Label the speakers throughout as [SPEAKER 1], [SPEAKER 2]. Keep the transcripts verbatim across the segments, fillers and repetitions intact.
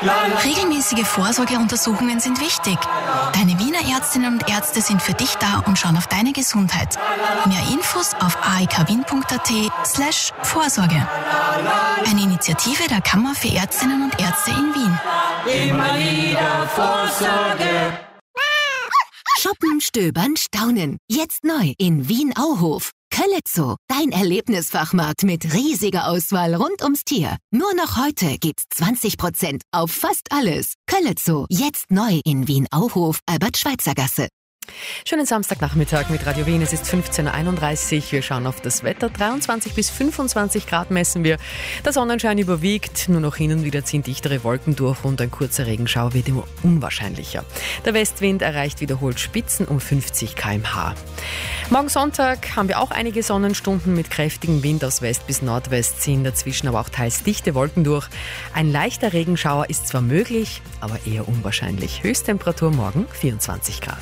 [SPEAKER 1] Regelmäßige Vorsorgeuntersuchungen sind wichtig. Deine Wiener Ärztinnen und Ärzte sind für dich da und schauen auf deine Gesundheit. Mehr Infos auf aikawien.at slash Vorsorge. Eine Initiative der Kammer für Ärztinnen und Ärzte in Wien.
[SPEAKER 2] Immer wieder Vorsorge.
[SPEAKER 3] Shoppen, stöbern, staunen. Jetzt neu in Wien-Auhof. Köllezoo, dein Erlebnisfachmarkt mit riesiger Auswahl rund ums Tier. Nur noch heute gibt's zwanzig Prozent auf fast alles. Köllezoo, jetzt neu in Wien-Auhof, Albert-Schweitzer-Gasse.
[SPEAKER 4] Schönen Samstagnachmittag mit Radio Wien. Es ist fünfzehn Uhr einunddreißig. Wir schauen auf das Wetter. dreiundzwanzig bis fünfundzwanzig Grad messen wir. Der Sonnenschein überwiegt. Nur noch hin und wieder ziehen dichtere Wolken durch und ein kurzer Regenschauer wird immer unwahrscheinlicher. Der Westwind erreicht wiederholt Spitzen um fünfzig Kilometer pro Stunde. Morgen Sonntag haben wir auch einige Sonnenstunden mit kräftigem Wind aus West bis Nordwest, ziehen dazwischen aber auch teils dichte Wolken durch. Ein leichter Regenschauer ist zwar möglich, aber eher unwahrscheinlich. Höchsttemperatur morgen vierundzwanzig Grad.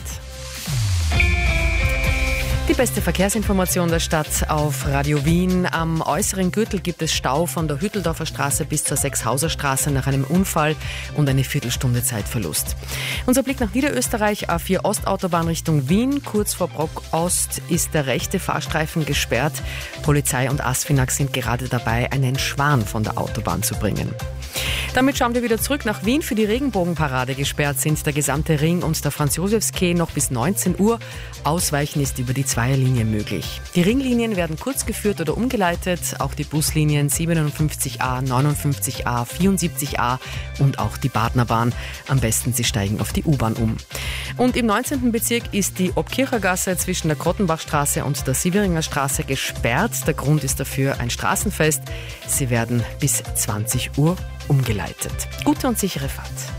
[SPEAKER 4] Die beste Verkehrsinformation der Stadt auf Radio Wien. Am äußeren Gürtel gibt es Stau von der Hütteldorfer Straße bis zur Sechshauser Straße nach einem Unfall und eine Viertelstunde Zeitverlust. Unser Blick nach Niederösterreich, A vier Ostautobahn Richtung Wien. Kurz vor Brock Ost ist der rechte Fahrstreifen gesperrt. Polizei und ASFINAG sind gerade dabei, einen Schwan von der Autobahn zu bringen. Damit schauen wir wieder zurück nach Wien. Für die Regenbogenparade gesperrt sind der gesamte Ring und der Franz-Josefs-Quai noch bis neunzehn Uhr. Ausweichen ist über die Zweierlinie möglich. Die Ringlinien werden kurz geführt oder umgeleitet. Auch die Buslinien siebenundfünfzig A, neunundfünfzig A, vierundsiebzig A und auch die Badnerbahn. Am besten Sie steigen auf die U-Bahn um. Und im neunzehnten Bezirk ist die Obkirchergasse zwischen der Grottenbachstraße und der Sieveringer Straße gesperrt. Der Grund ist dafür ein Straßenfest. Sie werden bis zwanzig Uhr umgeleitet. Gute und sichere Fahrt.